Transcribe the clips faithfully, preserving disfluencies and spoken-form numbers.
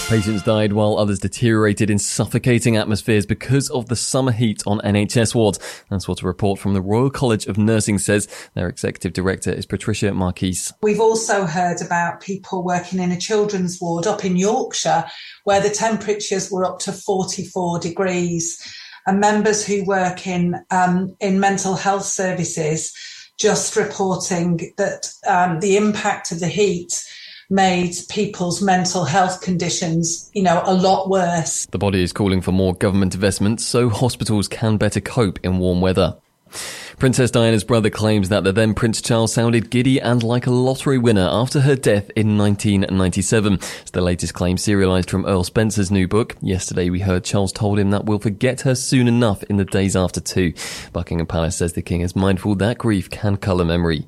Patients died while others deteriorated in suffocating atmospheres because of the summer heat on N H S wards. That's what a report from the Royal College of Nursing says. Their executive director is Patricia Marquise. We've also heard about people working in a children's ward up in Yorkshire where the temperatures were up to forty-four degrees. And members who work in um, in mental health services just reporting that um, the impact of the heat made people's mental health conditions, you know, a lot worse. The body is calling for more government investment so hospitals can better cope in warm weather. Princess Diana's brother claims that the then Prince Charles sounded giddy and like a lottery winner after her death in nineteen ninety-seven. It's the latest claim serialised from Earl Spencer's new book. Yesterday we heard Charles told him that we'll forget her soon enough in the days after too. Buckingham Palace says the king is mindful that grief can colour memory.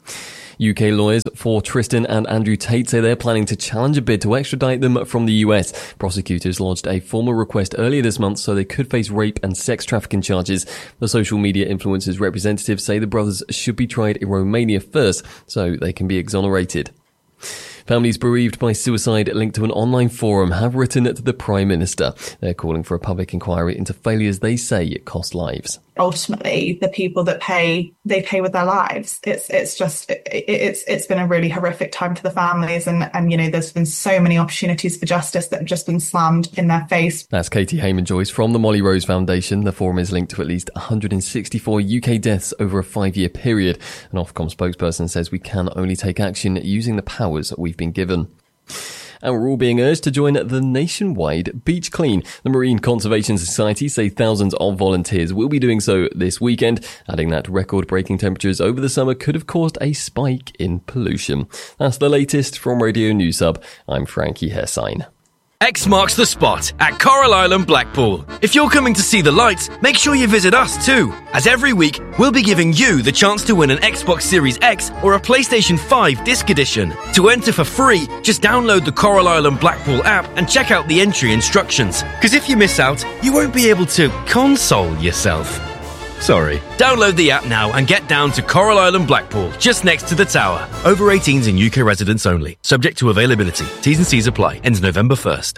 U K lawyers for Tristan and Andrew Tate say they're planning to challenge a bid to extradite them from the U S. Prosecutors lodged a formal request earlier this month so they could face rape and sex trafficking charges. The social media influencers' representatives say the brothers should be tried in Romania first so they can be exonerated. Families bereaved by suicide linked to an online forum have written to the Prime Minister. They're calling for a public inquiry into failures they say cost lives. Ultimately, the people that pay, they pay with their lives. It's it's just, it, it's it's been a really horrific time for the families. And, and, you know, there's been so many opportunities for justice that have just been slammed in their face. That's Katie Hayman-Joyce from the Molly Rose Foundation. The forum is linked to at least one hundred sixty-four U K deaths over a five-year period. An Ofcom spokesperson says we can only take action using the powers we've been given. And we're all being urged to join the nationwide Beach Clean. The Marine Conservation Society say thousands of volunteers will be doing so this weekend, adding that record-breaking temperatures over the summer could have caused a spike in pollution. That's the latest from Radio News Hub. I'm Frankie Hessine. X marks the spot at Coral Island, Blackpool. If you're coming to see the lights, make sure you visit us too, as every week we'll be giving you the chance to win an Xbox Series X or a PlayStation five disc edition. To enter for free, just download the Coral Island Blackpool app and check out the entry instructions. Because if you miss out, you won't be able to console yourself. Sorry. Download the app now and get down to Coral Island, Blackpool, just next to the tower. Over eighteens in U K residents only. Subject to availability. T's and C's apply. Ends November first.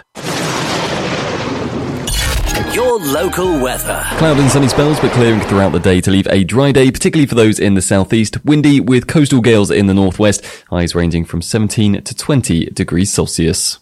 Your local weather. Cloud and sunny spells, but clearing throughout the day to leave a dry day, particularly for those in the southeast. Windy with coastal gales in the northwest. Highs ranging from seventeen to twenty degrees Celsius.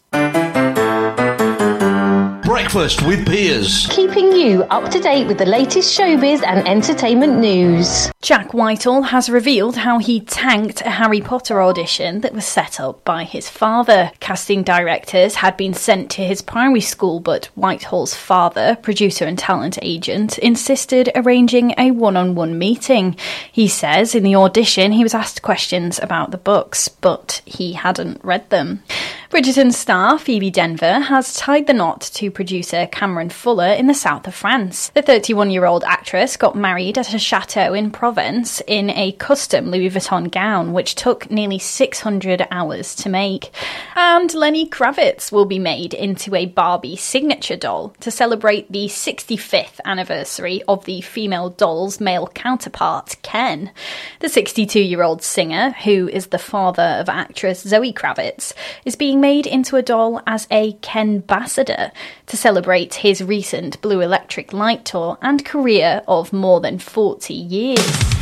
Breakfast with Piers. Keeping you up to date with the latest showbiz and entertainment news. Jack Whitehall has revealed how he tanked a Harry Potter audition that was set up by his father. Casting directors had been sent to his primary school, but Whitehall's father, producer and talent agent, insisted arranging a one-on-one meeting. He says in the audition he was asked questions about the books, but he hadn't read them. Bridgerton star Phoebe Denver has tied the knot to producer Cameron Fuller in the south of France. The thirty-one-year-old actress got married at a chateau in Provence in a custom Louis Vuitton gown, which took nearly six hundred hours to make. And Lenny Kravitz will be made into a Barbie signature doll to celebrate the sixty-fifth anniversary of the female doll's male counterpart, Ken. The sixty-two-year-old singer, who is the father of actress Zoe Kravitz, is being made into a doll as a Ken-bassador to celebrate his recent Blue Electric Light tour and career of more than forty years.